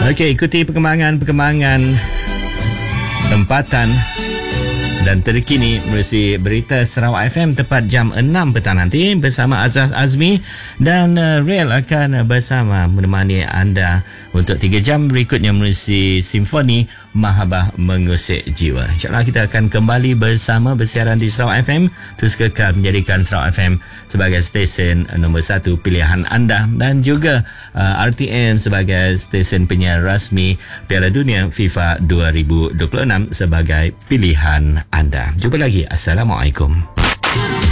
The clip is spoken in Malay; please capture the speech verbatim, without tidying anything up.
Okey, ikuti perkembangan-perkembangan tempatan dan terkini melalui berita Sarawak F M tepat jam enam petang nanti bersama Azaz Azmi, dan uh, Real akan uh, bersama menemani anda untuk tiga jam berikutnya melalui Simfoni Mahabah Mengusik Jiwa. InsyaAllah kita akan kembali bersama bersiaran di Sarawak F M. Terus kekal menjadikan Sarawak F M sebagai stesen nombor satu pilihan anda, dan juga uh, R T M sebagai stesen penyiar rasmi Piala Dunia FIFA dua ribu dua puluh enam sebagai pilihan anda. Jumpa lagi. Assalamualaikum.